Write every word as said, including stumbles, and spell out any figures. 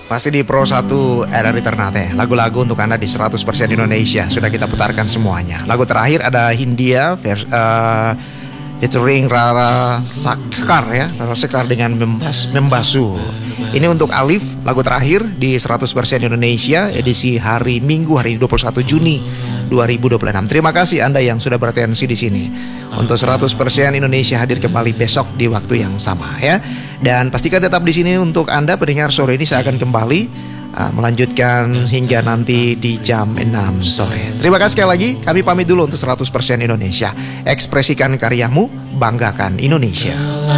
Masih di Pro satu R R I Ternate. Lagu-lagu untuk Anda di seratus persen Indonesia sudah kita putarkan semuanya. Lagu terakhir ada Hindia vers, uh, featuring Rara Sekar ya, Rara Sekar dengan membas, Membasu. Ini untuk Alif, lagu terakhir di seratus persen Indonesia edisi hari Minggu hari dua puluh satu Juni dua ribu dua puluh enam. Terima kasih Anda yang sudah beratensi di sini. Untuk seratus persen Indonesia hadir kembali besok di waktu yang sama ya. Dan pastikan tetap di sini untuk Anda pendengar. Sore ini saya akan kembali uh, melanjutkan hingga nanti di jam enam sore. Terima kasih sekali lagi. Kami pamit dulu untuk seratus persen Indonesia. Ekspresikan karyamu, banggakan Indonesia.